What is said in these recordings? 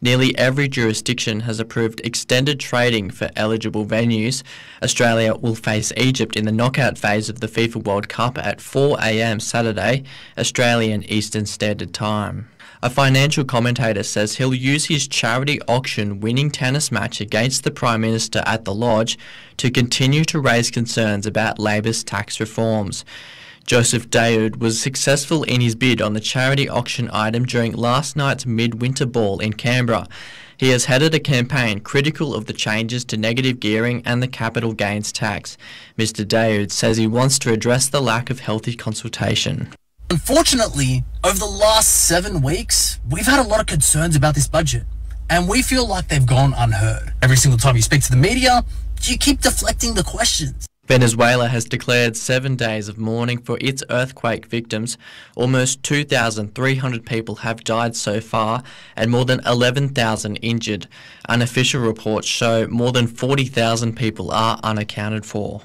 Nearly every jurisdiction has approved extended trading for eligible venues. Australia will face Egypt in the knockout phase of the FIFA World Cup at 4 a.m. Saturday, Australian Eastern Standard Time. A financial commentator says he'll use his charity auction winning tennis match against the Prime Minister at the Lodge to continue to raise concerns about Labor's tax reforms. Joseph Daoud was successful in his bid on the charity auction item during last night's midwinter ball in Canberra. He has headed a campaign critical of the changes to negative gearing and the capital gains tax. Mr. Daoud says he wants to address the lack of healthy consultation. Unfortunately, over the last 7 weeks, we've had a lot of concerns about this budget, and we feel like they've gone unheard. Every single time you speak to the media, you keep deflecting the questions. Venezuela has declared 7 days of mourning for its earthquake victims. Almost 2,300 people have died so far and more than 11,000 injured. Unofficial reports show more than 40,000 people are unaccounted for.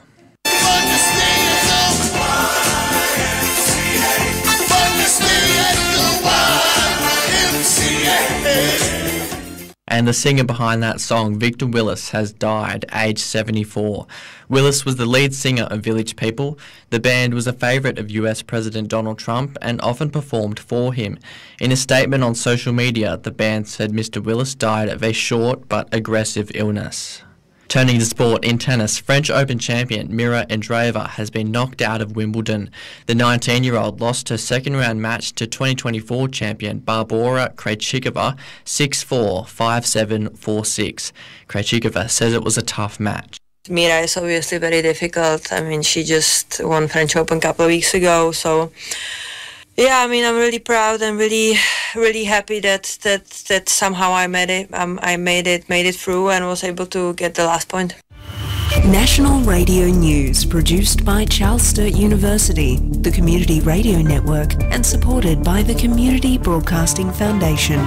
And the singer behind that song, Victor Willis, has died, aged 74. Willis was the lead singer of Village People. The band was a favourite of US President Donald Trump and often performed for him. In a statement on social media, the band said Mr. Willis died of a short but aggressive illness. Turning to sport, in tennis, French Open champion Mira Andreeva has been knocked out of Wimbledon. The 19-year-old lost her second-round match to 2024 champion Barbora Krejcikova 6-4, 5-7, 4-6. Krejcikova says it was a tough match. Mira is obviously very difficult. I mean, she just won French Open a couple of weeks ago, so... Yeah, I mean, I'm really proud and really happy that somehow I made it through and was able to get the last point. National Radio News, produced by Charles Sturt University, the Community Radio Network, and supported by the Community Broadcasting Foundation.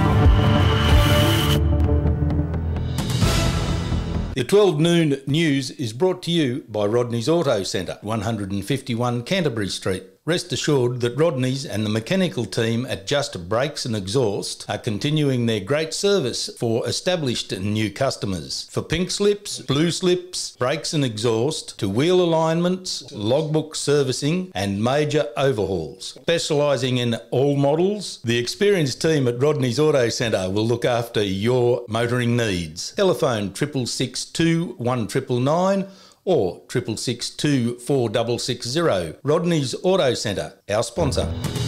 The 12 noon news is brought to you by Rodney's Auto Centre, 151 Canterbury Street. Rest assured that Rodney's and the mechanical team at Just Brakes and Exhaust are continuing their great service for established and new customers. For pink slips, blue slips, brakes and exhaust, to wheel alignments, logbook servicing and major overhauls. Specialising in all models, the experienced team at Rodney's Auto Centre will look after your motoring needs. Telephone 662 1999 or 662 4660. Rodney's Auto Centre, our sponsor.